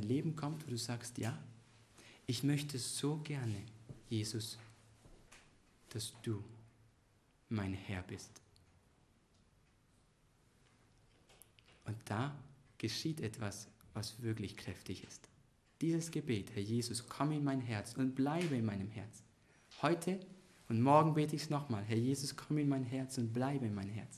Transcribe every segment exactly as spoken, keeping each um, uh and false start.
Leben kommt, wo du sagst, ja, ich möchte so gerne, Jesus, dass du mein Herr bist. Und da geschieht etwas, was wirklich kräftig ist. Dieses Gebet, Herr Jesus, komm in mein Herz und bleibe in meinem Herz. Heute und morgen bete ich es nochmal. Herr Jesus, komm in mein Herz und bleibe in mein Herz.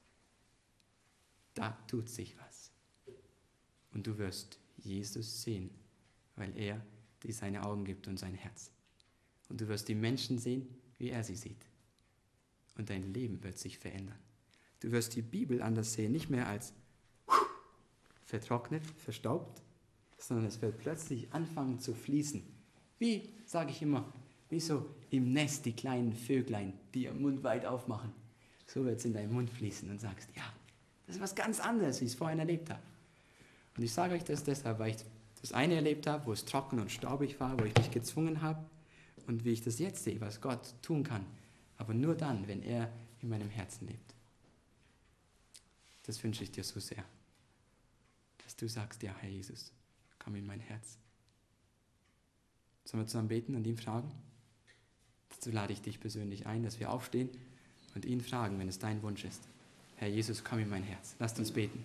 Da tut sich was. Und du wirst Jesus sehen, weil er dir seine Augen gibt und sein Herz. Und du wirst die Menschen sehen, wie er sie sieht. Und dein Leben wird sich verändern. Du wirst die Bibel anders sehen, nicht mehr als vertrocknet, verstaubt, sondern es wird plötzlich anfangen zu fließen. Wie, sage ich immer, wie so im Nest die kleinen Vöglein, die ihren Mund weit aufmachen. So wird es in deinen Mund fließen und sagst, ja, das ist was ganz anderes, wie ich es vorhin erlebt habe. Und ich sage euch das deshalb, weil ich das eine erlebt habe, wo es trocken und staubig war, wo ich mich gezwungen habe und wie ich das jetzt sehe, was Gott tun kann. Aber nur dann, wenn er in meinem Herzen lebt. Das wünsche ich dir so sehr. Dass du sagst, ja, Herr Jesus, komm in mein Herz. Sollen wir zusammen beten und ihn fragen? Dazu lade ich dich persönlich ein, dass wir aufstehen und ihn fragen, wenn es dein Wunsch ist. Herr Jesus, komm in mein Herz. Lasst uns beten.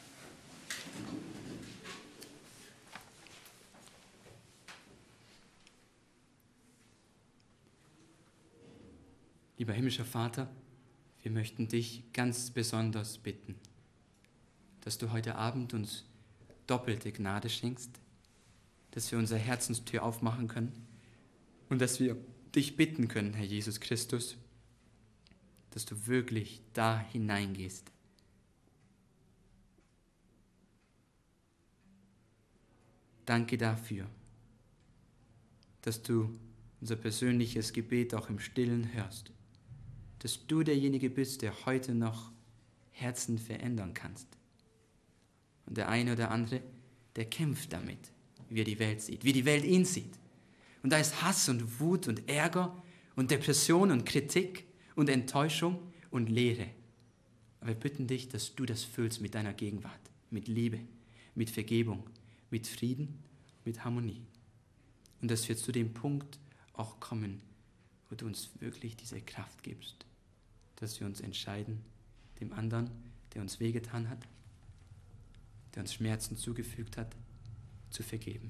Lieber himmlischer Vater, wir möchten dich ganz besonders bitten, dass du heute Abend uns doppelte Gnade schenkst, dass wir unsere Herzenstür aufmachen können und dass wir dich bitten können, Herr Jesus Christus, dass du wirklich da hineingehst. Danke dafür, dass du unser persönliches Gebet auch im Stillen hörst, dass du derjenige bist, der heute noch Herzen verändern kannst. Und der eine oder andere, der kämpft damit, wie er die Welt sieht, wie die Welt ihn sieht. Und da ist Hass und Wut und Ärger und Depression und Kritik und Enttäuschung und Leere. Aber wir bitten dich, dass du das füllst mit deiner Gegenwart, mit Liebe, mit Vergebung, mit Frieden, mit Harmonie. Und dass wir zu dem Punkt auch kommen, wo du uns wirklich diese Kraft gibst, dass wir uns entscheiden, dem anderen, der uns wehgetan hat, der uns Schmerzen zugefügt hat, zu vergeben.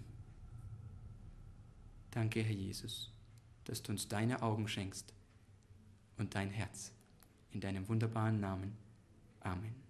Danke, Herr Jesus, dass du uns deine Augen schenkst und dein Herz. In deinem wunderbaren Namen. Amen.